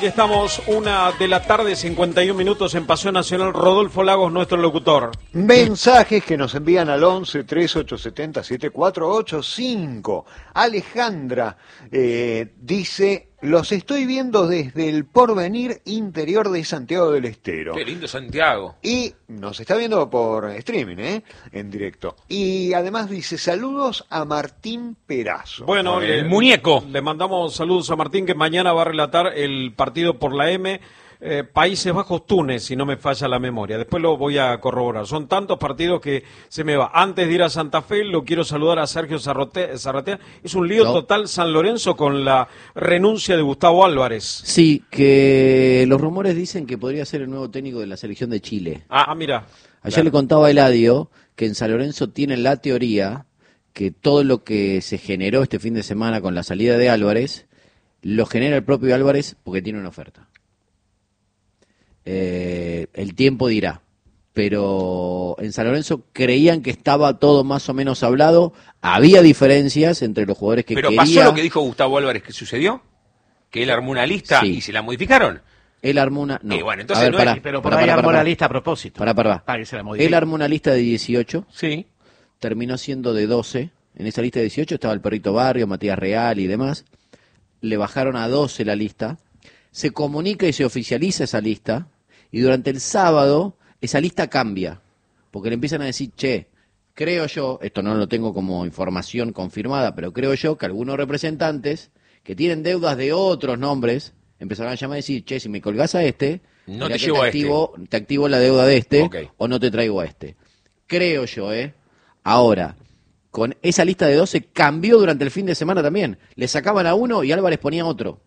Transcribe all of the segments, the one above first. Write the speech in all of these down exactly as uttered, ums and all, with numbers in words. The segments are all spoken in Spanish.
Estamos una de la tarde, cincuenta y un minutos en Paseo Nacional. Rodolfo Lagos, nuestro locutor. Mensajes que nos envían al once, treinta y ocho setenta, setenta y cuatro ochenta y cinco. Alejandra eh, dice, los estoy viendo desde el Porvenir interior de Santiago del Estero. Qué lindo Santiago. Y nos está viendo por streaming, ¿eh? En directo. Y además dice, saludos a Martín Perazo. Bueno, el le, muñeco. Le mandamos saludos a Martín, que mañana va a relatar el partido por la M. Eh, Países Bajos-Túnez, si no me falla la memoria. Después lo voy a corroborar. Son tantos partidos que se me va. Antes de ir a Santa Fe, lo quiero saludar a Sergio Zarrote, Zarratea. Es un lío no. total San Lorenzo con la renuncia de Gustavo Álvarez. Sí, que los rumores dicen que podría ser el nuevo técnico de la selección de Chile. Ah, ah mira. Ayer claro. le contaba a Eladio que en San Lorenzo tienen la teoría que todo lo que se generó este fin de semana con la salida de Álvarez, lo genera el propio Álvarez porque tiene una oferta. Eh, el tiempo dirá, pero en San Lorenzo creían que estaba todo más o menos hablado, había diferencias entre los jugadores que pero quería. pasó lo que dijo Gustavo Álvarez que sucedió, que él armó una lista sí. y se la modificaron. Él armó una, no. Eh, bueno, entonces a ver, no pará, es... pero por pará, ahí pará, armó pará, la lista a propósito. Pará, pará. Para que se la modifique. Él armó una lista de dieciocho, sí. terminó siendo de doce. En esa lista de dieciocho estaba el Perrito Barrio, Matías Real y demás. Le bajaron a doce la lista. Se comunica y se oficializa esa lista. Y durante el sábado, esa lista cambia. Porque le empiezan a decir, che, creo yo, esto no lo tengo como información confirmada, pero creo yo que algunos representantes que tienen deudas de otros nombres, empezaron a llamar y decir, che, si me colgás a este, no te te llevo te a activo, este. te activo la deuda de este, Okay. o no te traigo a este. Creo yo, ¿eh? Ahora, con esa lista de doce cambió durante el fin de semana también. Le sacaban a uno y Álvarez ponía otro.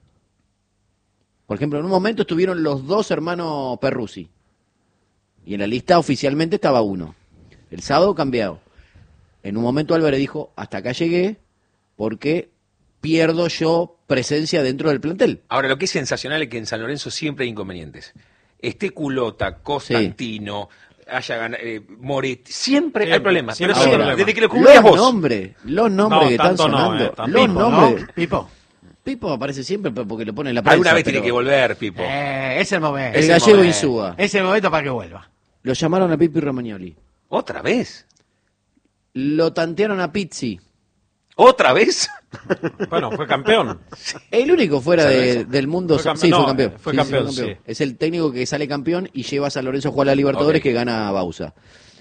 Por ejemplo, en un momento estuvieron los dos hermanos Perruzzi. Y en la lista oficialmente estaba uno. El sábado cambiado. En un momento Álvarez dijo, hasta acá llegué porque pierdo yo presencia dentro del plantel. Ahora, lo que es sensacional es que en San Lorenzo siempre hay inconvenientes. Esté Culota, Constantino, sí. haya ganado, eh, Moretti, siempre, siempre hay problemas. Siempre pero hay siempre, problemas. desde que lo Los cubrías vos. nombres, los nombres No, que están tanto no, sonando. eh, los Pipo, nombres. ¿no? Pipo. Pipo aparece siempre porque lo pone en la prensa. Alguna vez pero tiene que volver, Pipo. Eh, es el momento. El es gallego momento. Insúa. Es el momento para que vuelva. Lo llamaron a Pipo y Romagnoli. ¿Otra vez? Lo tantearon a Pizzi. ¿Otra vez? Bueno, fue campeón. El único fuera de, del mundo. Fue Sí, campeón, fue no, campeón. fue Sí, campeón, sí, fue campeón. sí. Es el técnico que sale campeón y lleva a San Lorenzo a jugar a la Libertadores, Okay. que gana a Bausa.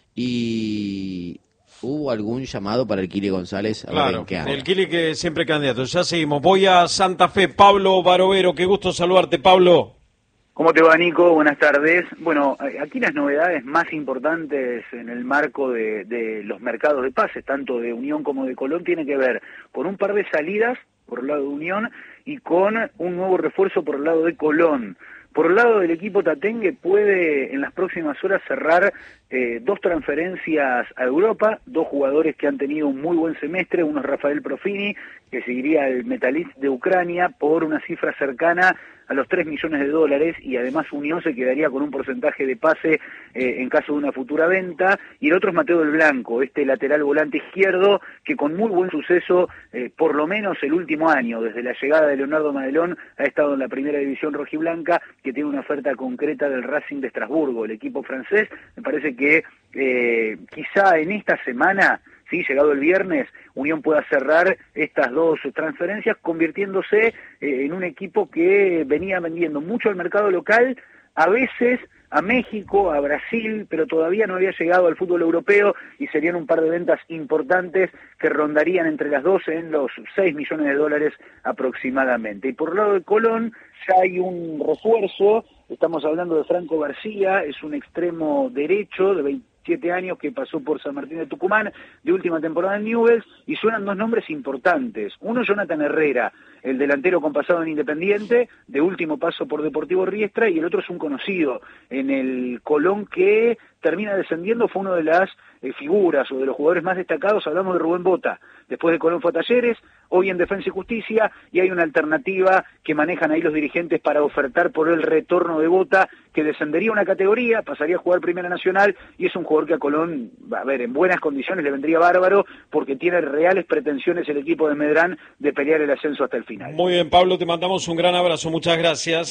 Y hubo algún llamado para el Kili González. A ver Claro, en qué anda. el Kili que siempre candidato. Ya seguimos. Voy a Santa Fe. Pablo Barovero, qué gusto saludarte, Pablo. ¿Cómo te va, Nico? Buenas tardes. Bueno, aquí las novedades más importantes en el marco de, de los mercados de pases, tanto de Unión como de Colón, tiene que ver con un par de salidas por el lado de Unión y con un nuevo refuerzo por el lado de Colón. Por el lado del equipo tatengue puede en las próximas horas cerrar eh, dos transferencias a Europa, dos jugadores que han tenido un muy buen semestre, uno es Rafael Profini, que seguiría el Metalist de Ucrania por una cifra cercana a los tres millones de dólares, y además Unión se quedaría con un porcentaje de pase eh, en caso de una futura venta, y el otro es Mateo del Blanco, este lateral volante izquierdo que con muy buen suceso, eh, por lo menos el último año, desde la llegada de Leonardo Madelón, ha estado en la primera división rojiblanca, que tiene una oferta concreta del Racing de Estrasburgo, el equipo francés. Me parece que eh, quizá en esta semana, sí, llegado el viernes, Unión pueda cerrar estas dos transferencias, convirtiéndose eh, en un equipo que venía vendiendo mucho al mercado local, a veces a México, a Brasil, pero todavía no había llegado al fútbol europeo, y serían un par de ventas importantes que rondarían entre las dos en los seis millones de dólares aproximadamente. Y por el lado de Colón ya hay un refuerzo, estamos hablando de Franco García, es un extremo derecho de veintisiete años que pasó por San Martín de Tucumán, de última temporada en Newell's, y suenan dos nombres importantes. Uno, Jonathan Herrera, el delantero con pasado en Independiente, de último paso por Deportivo Riestra, y el otro es un conocido en el Colón que termina descendiendo, fue uno de las eh, figuras o de los jugadores más destacados. Hablamos de Rubén Bota, después de Colón fue a Talleres, hoy en Defensa y Justicia, y hay una alternativa que manejan ahí los dirigentes para ofertar por el retorno de Bota, que descendería una categoría, pasaría a jugar Primera Nacional, y es un jugador que a Colón, a ver, en buenas condiciones le vendría bárbaro, porque tiene reales pretensiones el equipo de Medrán de pelear el ascenso hasta el final. Muy bien, Pablo, te mandamos un gran abrazo, muchas gracias.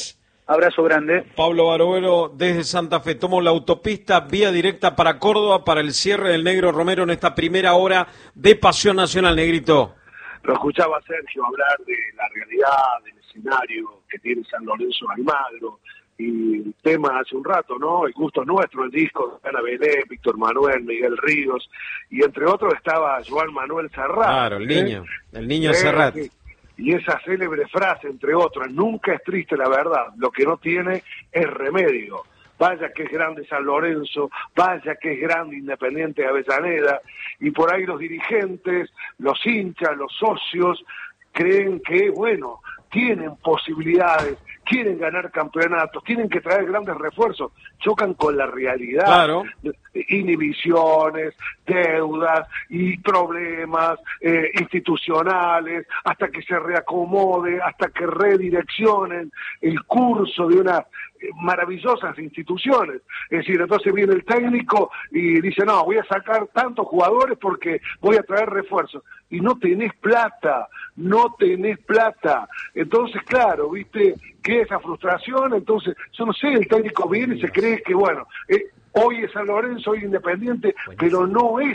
Abrazo grande. Pablo Barovero desde Santa Fe. Tomo la autopista vía directa para Córdoba para el cierre del Negro Romero en esta primera hora de Pasión Nacional, Negrito. Lo escuchaba Sergio hablar de la realidad, del escenario que tiene San Lorenzo Almagro, y el tema hace un rato, ¿no? El gusto es nuestro, el disco de Ana Belén, Víctor Manuel, Miguel Ríos, y entre otros estaba Joan Manuel Serrat. Claro, el niño, ¿eh? el niño eh, Serrat. Sí. Y esa célebre frase, entre otras, nunca es triste la verdad, lo que no tiene es remedio. Vaya que es grande San Lorenzo, vaya que es grande Independiente de Avellaneda, y por ahí los dirigentes, los hinchas, los socios, creen que, bueno, tienen posibilidades, quieren ganar campeonatos, tienen que traer grandes refuerzos, chocan con la realidad, claro. Inhibiciones, deudas y problemas eh, institucionales, hasta que se reacomode, hasta que redireccionen el curso de unas eh, maravillosas instituciones. Es decir, entonces viene el técnico y dice, no, voy a sacar tantos jugadores porque voy a traer refuerzos. Y no tenés plata, no tenés plata. Entonces, claro, viste, que esa frustración, entonces, yo no sé, el técnico viene y se cree que, bueno, eh, hoy es San Lorenzo, hoy Independiente, pero no es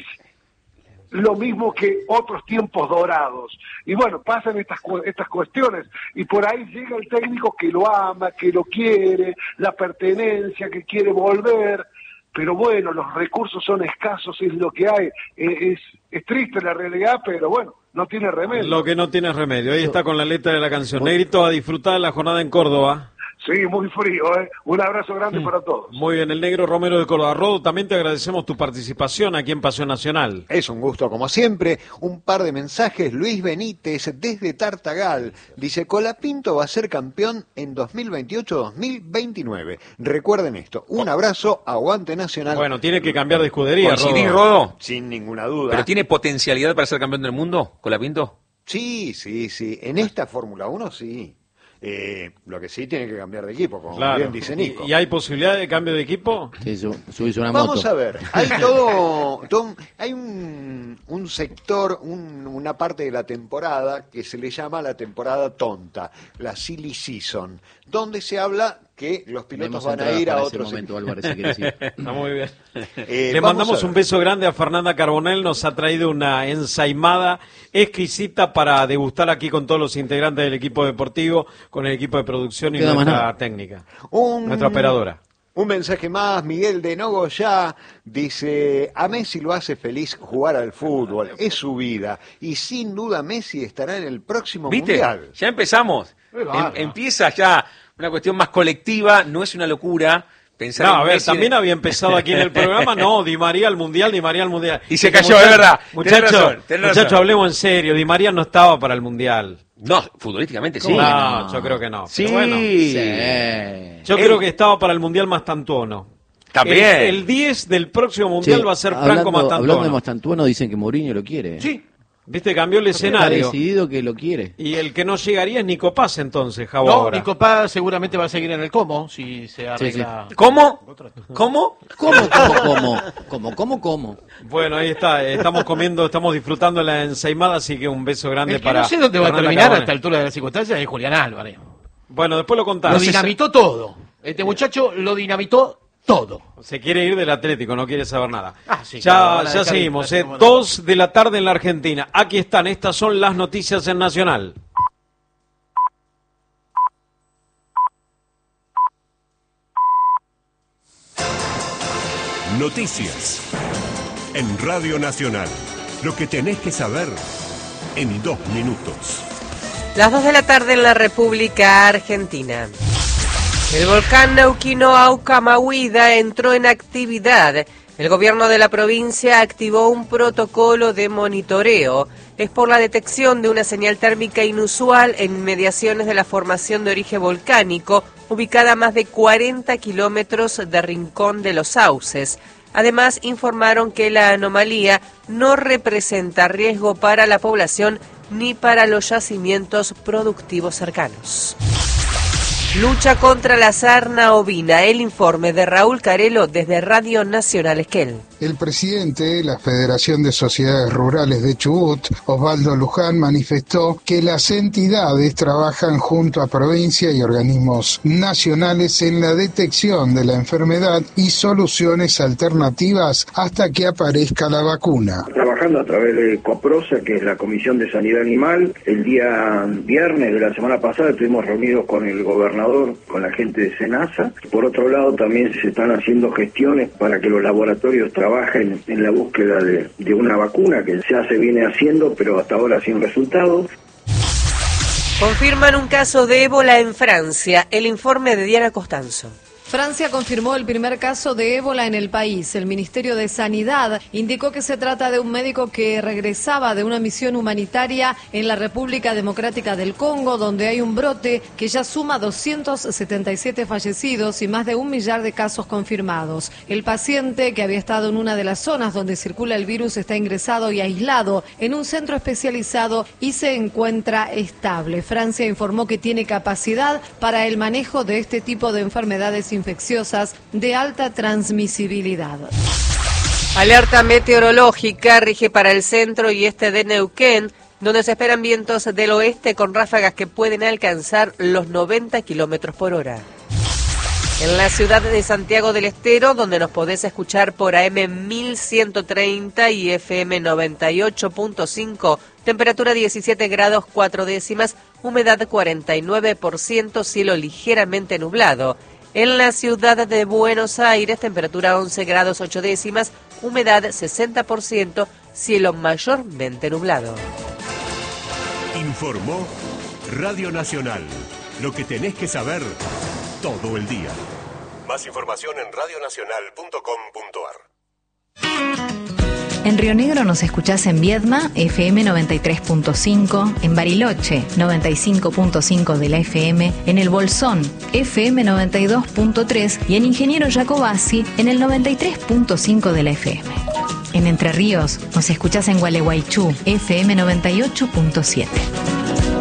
lo mismo que otros tiempos dorados. Y bueno, pasan estas estas cuestiones, y por ahí llega el técnico que lo ama, que lo quiere, la pertenencia, que quiere volver, pero bueno, los recursos son escasos, es lo que hay, eh, es, es triste la realidad, pero bueno, no tiene remedio. Lo que no tiene remedio, ahí está con la letra de la canción. Negrito, a disfrutar de la jornada en Córdoba. Sí, muy frío, ¿eh? Un abrazo grande mm. para todos. Muy bien, el Negro Romero de Córdoba. Rodo, también te agradecemos tu participación aquí en Pasión Nacional. Es un gusto, como siempre. Un par de mensajes. Luis Benítez, desde Tartagal, dice, Colapinto va a ser campeón en dos mil veintiocho dos mil veintinueve. Recuerden esto. Un abrazo, aguante Nacional. Bueno, tiene que cambiar de escudería, ¿Coincidís, Rodo? Rodo? Sin ninguna duda. ¿Pero tiene potencialidad para ser campeón del mundo, Colapinto? Sí, sí, sí. En esta Fórmula uno, sí. Eh, lo que sí tiene que cambiar de equipo, como claro. bien dice Nico. ¿Y, ¿Y hay posibilidad de cambio de equipo? Sí, su, subís una Vamos moto. a ver, hay todo, todo hay un, un sector, un, una parte de la temporada que se le llama la temporada tonta, la silly season, donde se habla que los pilotos van a ir a otros momento, Álvarez, si quiere decir. Está muy bien. Eh, Le mandamos un beso grande a Fernanda Carbonell, nos ha traído una ensaimada exquisita para degustar aquí con todos los integrantes del equipo deportivo, con el equipo de producción y nuestra técnica, un, nuestra operadora. Un mensaje más, Miguel de Nogoyá dice, a Messi lo hace feliz jugar al fútbol, es su vida, y sin duda Messi estará en el próximo ¿Viste? Mundial. Ya empezamos, em, empieza ya una cuestión más colectiva, no es una locura pensar no, en a ver, Messi. También había empezado aquí en el programa, no, Di María al Mundial, Di María al Mundial. Y se cayó, es verdad. Muchachos, muchacho, hablemos en serio, Di María no estaba para el Mundial. No, futbolísticamente sí. No, no, yo creo que no. Sí. Bueno, sí. Yo el... creo que estaba para el Mundial Mastantuono. También. El, el diez del próximo Mundial sí, va a ser hablando, Franco Mastantuono. Hablando de Mastantuono, dicen que Mourinho lo quiere. Sí. Viste, cambió el escenario. Está decidido que lo quiere. Y el que no llegaría es Nico Paz entonces, Javo. No, ahora. Nico Paz seguramente va a seguir en el Como, si se arregla. Sí, sí. ¿Cómo? ¿Cómo? ¿Cómo, cómo, cómo? ¿Cómo, cómo, cómo? Bueno, ahí está, estamos comiendo, estamos disfrutando la ensaimada, así que un beso grande el que para... no sé dónde va a Fernanda terminar Carbonell. a esta altura de la circunstancia es Julián Álvarez. Bueno, después lo contás. Lo dinamitó todo. Este muchacho lo dinamitó todo. Se quiere ir del Atlético, no quiere saber nada. Ah, sí, ya claro, ya seguimos, eh, dos de la tarde en la Argentina. Aquí están, estas son las noticias en Nacional. Noticias en Radio Nacional. Lo que tenés que saber en dos minutos. Las dos de la tarde en la República Argentina. El volcán neuquino Aucamahuida entró en actividad. El gobierno de la provincia activó un protocolo de monitoreo. Es por la detección de una señal térmica inusual en inmediaciones de la formación de origen volcánico, ubicada a más de cuarenta kilómetros de Rincón de los Sauces. Además, informaron que la anomalía no representa riesgo para la población ni para los yacimientos productivos cercanos. Lucha contra la sarna ovina. El informe de Raúl Carelo desde Radio Nacional Esquel. El presidente de la Federación de Sociedades Rurales de Chubut, Osvaldo Luján, manifestó que las entidades trabajan junto a provincia y organismos nacionales en la detección de la enfermedad y soluciones alternativas hasta que aparezca la vacuna. Trabajando a través de COPROSA, que es la Comisión de Sanidad Animal, el día viernes de la semana pasada estuvimos reunidos con el gobernador, con la gente de SENASA. Por otro lado, también se están haciendo gestiones para que los laboratorios trabajen en la búsqueda de, de una vacuna que ya se viene haciendo, pero hasta ahora sin resultados. Confirman un caso de ébola en Francia. El informe de Diana Costanzo. Francia confirmó el primer caso de ébola en el país. El Ministerio de Sanidad indicó que se trata de un médico que regresaba de una misión humanitaria en la República Democrática del Congo, donde hay un brote que ya suma doscientos setenta y siete fallecidos y más de un millar de casos confirmados. El paciente, que había estado en una de las zonas donde circula el virus, está ingresado y aislado en un centro especializado y se encuentra estable. Francia informó que tiene capacidad para el manejo de este tipo de enfermedades infecciosas de alta transmisibilidad. Alerta meteorológica rige para el centro y este de Neuquén, donde se esperan vientos del oeste con ráfagas que pueden alcanzar los noventa kilómetros por hora. En la ciudad de Santiago del Estero, donde nos podés escuchar por A M mil ciento treinta y F M noventa y ocho punto cinco, temperatura diecisiete grados cuatro décimas, humedad cuarenta y nueve por ciento, cielo ligeramente nublado. En la ciudad de Buenos Aires, temperatura once grados ocho décimas, humedad sesenta por ciento, cielo mayormente nublado. Informó Radio Nacional. Lo que tenés que saber todo el día. Más información en radio nacional punto com punto a r. En Río Negro nos escuchás en Viedma, F M noventa y tres punto cinco, en Bariloche, noventa y cinco punto cinco de la F M, en El Bolsón, F M noventa y dos punto tres y en Ingeniero Jacobasi, en el noventa y tres punto cinco de la F M. En Entre Ríos nos escuchás en Gualeguaychú, F M noventa y ocho punto siete.